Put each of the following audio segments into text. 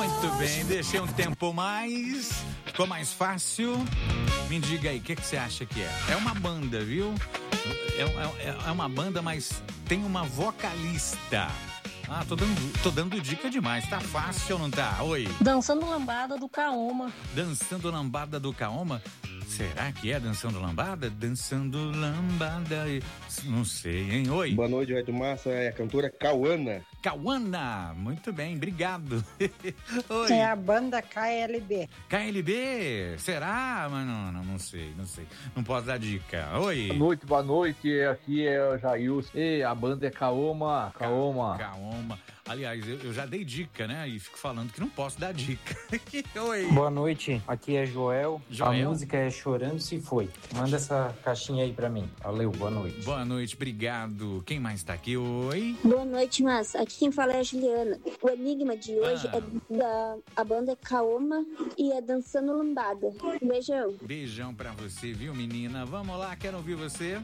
Muito bem, deixei um tempo mais, ficou mais fácil. Me diga aí, o que você acha que é? É uma banda, viu? É uma banda, mas tem uma vocalista. Ah, tô dando dica demais. Tá fácil ou não tá? Oi. Dançando Lambada do Kaoma. Dançando Lambada do Kaoma? Será que é Dançando Lambada? Dançando Lambada, não sei, hein? Oi. Boa noite, Rádio Massa, é a cantora Cauana. Cauana, muito bem, obrigado. Oi. É a banda KLB. KLB? Será? Mas não sei. Não posso dar dica. Oi. Boa noite, aqui é o Jailson. E a banda é Kaoma. Kaoma. Aliás, eu já dei dica, né? E fico falando que não posso dar dica. Oi. Boa noite, aqui é Joel. Joel. A música é Chorando Se Foi. Manda essa caixinha aí pra mim. Valeu, boa noite. Boa noite, obrigado. Quem mais tá aqui? Oi. Boa noite, mas aqui quem fala é a Juliana. O enigma de hoje a banda é Kaoma e é Dançando Lambada. Um beijão. Beijão pra você, viu, menina? Vamos lá, quero ouvir você.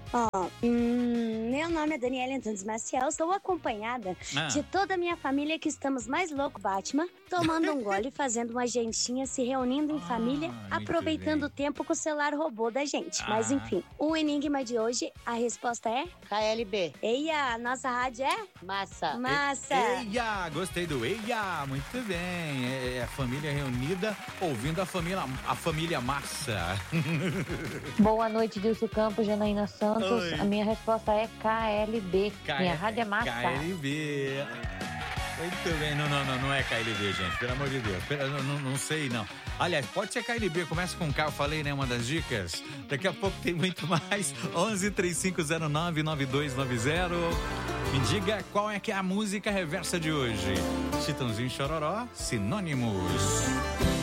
Meu nome é Daniela Antunes Maciel, estou acompanhada de toda a minha família que estamos mais louco, Batman, tomando um gole, fazendo uma gentinha, se reunindo em família, aproveitando o tempo com o celular robô da gente. Mas enfim, o enigma de hoje, a resposta é... KLB. Eia, nossa rádio é... Massa. Eia, gostei do Eia, muito bem. É a família reunida, ouvindo a família Massa. Boa noite, Dilson Campos, Janaína Santos. Oi. A minha resposta é KLB. Minha rádio é Massa. KLB. Muito bem, não é KLB, gente, pelo amor de Deus. Não sei, não. Aliás, pode ser KLB, começa com K, eu falei, né, uma das dicas. Daqui a pouco tem muito mais. 11-3509-9290. Me diga qual é que é a música reversa de hoje. Chitãozinho Chororó, Sinônimos.